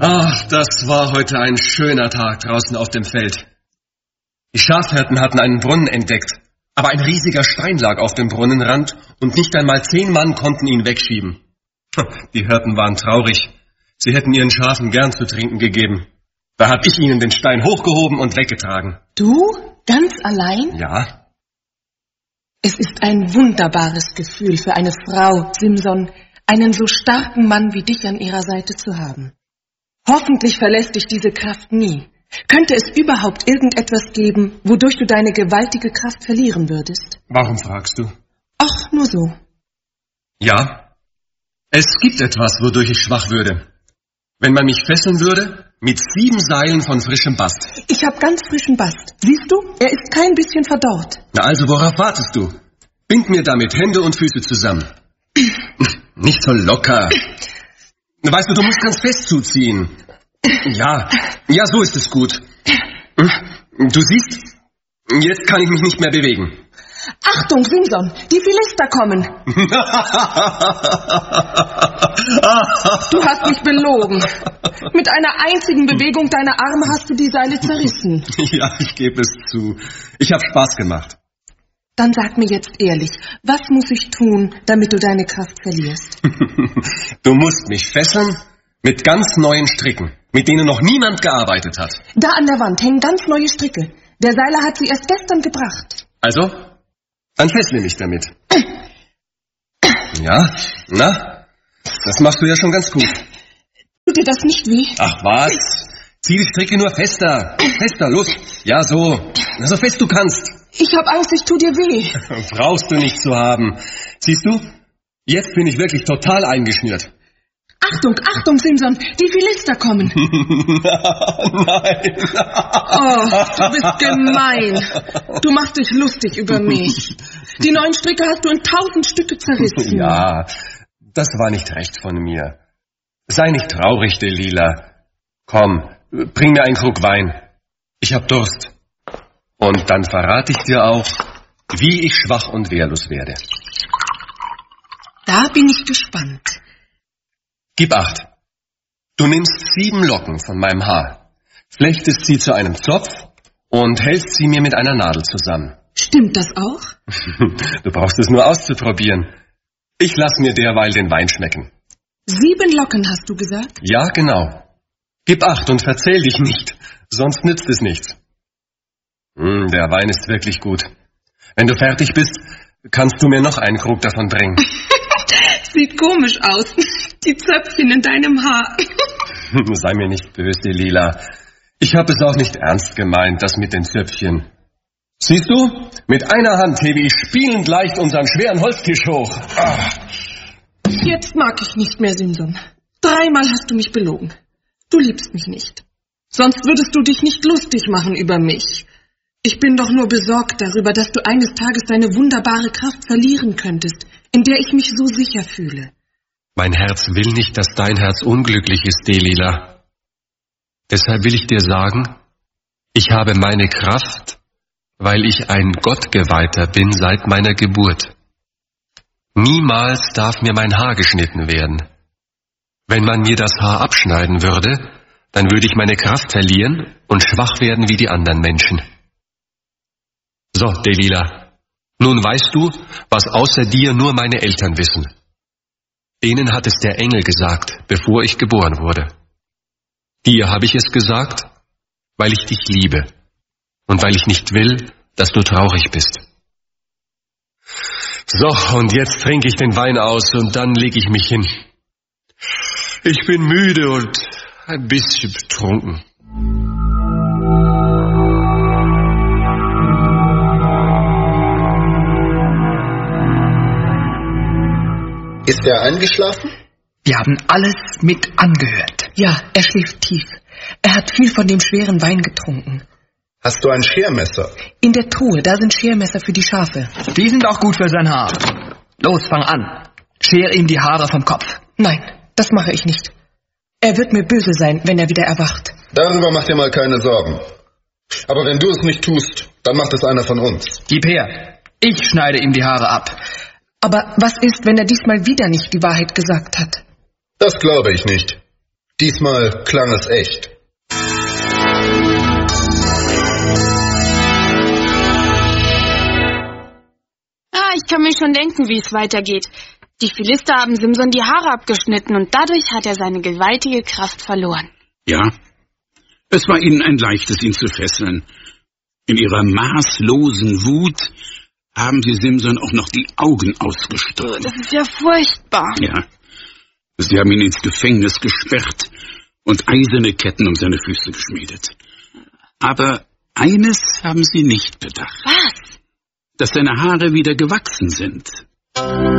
Ach, das war heute ein schöner Tag draußen auf dem Feld. Die Schafhirten hatten einen Brunnen entdeckt, aber ein riesiger Stein lag auf dem Brunnenrand und nicht einmal 10 Mann konnten ihn wegschieben. Die Hirten waren traurig. Sie hätten ihren Schafen gern zu trinken gegeben. Da hab ich ihnen den Stein hochgehoben und weggetragen. Du? Ganz allein? Ja. Es ist ein wunderbares Gefühl für eine Frau, Simson, einen so starken Mann wie dich an ihrer Seite zu haben. Hoffentlich verlässt dich diese Kraft nie. Könnte es überhaupt irgendetwas geben, wodurch du deine gewaltige Kraft verlieren würdest? Warum fragst du? Ach, nur so. Ja, es gibt etwas, wodurch ich schwach würde. Wenn man mich fesseln würde, mit 7 Seilen von frischem Bast. Ich habe ganz frischen Bast. Siehst du, er ist kein bisschen verdorrt. Na also, worauf wartest du? Bind mir damit Hände und Füße zusammen. Nicht so locker. Weißt du musst ganz fest zuziehen. Ja, so ist es gut. Du siehst, jetzt kann ich mich nicht mehr bewegen. Achtung, Simson, die Philister kommen. Du hast mich belogen. Mit einer einzigen Bewegung deiner Arme hast du die Seile zerrissen. Ja, ich gebe es zu. Ich habe Spaß gemacht. Dann sag mir jetzt ehrlich, was muss ich tun, damit du deine Kraft verlierst? Du musst mich fesseln mit ganz neuen Stricken, mit denen noch niemand gearbeitet hat. Da an der Wand hängen ganz neue Stricke. Der Seiler hat sie erst gestern gebracht. Also, dann fessle mich damit. Ja, na, das machst du ja schon ganz gut. Tut dir das nicht weh? Ach was, zieh die Stricke nur fester. Fester, los. Ja, so fest du kannst. Ich hab Angst, ich tu dir weh. Brauchst du nicht zu haben. Siehst du, jetzt bin ich wirklich total eingeschnürt. Achtung, Achtung, Simson, die Philister kommen. Nein. Oh, du bist gemein. Du machst dich lustig über mich. Die neuen Stricke hast du in 1000 Stücke zerrissen. Ja, das war nicht recht von mir. Sei nicht traurig, Delila. Komm, bring mir einen Krug Wein. Ich hab Durst. Und dann verrate ich dir auch, wie ich schwach und wehrlos werde. Da bin ich gespannt. Gib acht. Du nimmst 7 Locken von meinem Haar, flechtest sie zu einem Zopf und hältst sie mir mit einer Nadel zusammen. Stimmt das auch? Du brauchst es nur auszuprobieren. Ich lass mir derweil den Wein schmecken. 7 Locken, hast du gesagt? Ja, genau. Gib acht und verzähl dich nicht, sonst nützt es nichts. Der Wein ist wirklich gut. Wenn du fertig bist, kannst du mir noch einen Krug davon bringen. Sieht komisch aus. Die Zöpfchen in deinem Haar. Sei mir nicht böse, Lila. Ich habe es auch nicht ernst gemeint, das mit den Zöpfchen. Siehst du, mit einer Hand hebe ich spielend leicht unseren schweren Holztisch hoch. Jetzt mag ich nicht mehr, Simson. 3-mal hast du mich belogen. Du liebst mich nicht. Sonst würdest du dich nicht lustig machen über mich. Ich bin doch nur besorgt darüber, dass du eines Tages deine wunderbare Kraft verlieren könntest, in der ich mich so sicher fühle. Mein Herz will nicht, dass dein Herz unglücklich ist, Delila. Deshalb will ich dir sagen, ich habe meine Kraft, weil ich ein Gottgeweihter bin seit meiner Geburt. Niemals darf mir mein Haar geschnitten werden. Wenn man mir das Haar abschneiden würde, dann würde ich meine Kraft verlieren und schwach werden wie die anderen Menschen. So, Delila, nun weißt du, was außer dir nur meine Eltern wissen. Denen hat es der Engel gesagt, bevor ich geboren wurde. Dir habe ich es gesagt, weil ich dich liebe und weil ich nicht will, dass du traurig bist. So, und jetzt trinke ich den Wein aus und dann lege ich mich hin. Ich bin müde und ein bisschen betrunken. Ist er eingeschlafen? Wir haben alles mit angehört. Ja, er schläft tief. Er hat viel von dem schweren Wein getrunken. Hast du ein Schermesser? In der Truhe, da sind Schermesser für die Schafe. Die sind auch gut für sein Haar. Los, fang an. Scher ihm die Haare vom Kopf. Nein, das mache ich nicht. Er wird mir böse sein, wenn er wieder erwacht. Darüber mach dir mal keine Sorgen. Aber wenn du es nicht tust, dann macht es einer von uns. Gib her. Ich schneide ihm die Haare ab. Aber was ist, wenn er diesmal wieder nicht die Wahrheit gesagt hat? Das glaube ich nicht. Diesmal klang es echt. Ich kann mir schon denken, wie es weitergeht. Die Philister haben Simson die Haare abgeschnitten und dadurch hat er seine gewaltige Kraft verloren. Ja, es war ihnen ein leichtes, ihn zu fesseln. In ihrer maßlosen Wut haben sie Simson auch noch die Augen ausgestochen. Das ist ja furchtbar. Ja, sie haben ihn ins Gefängnis gesperrt und eiserne Ketten um seine Füße geschmiedet. Aber eines haben sie nicht bedacht. Was? Dass seine Haare wieder gewachsen sind.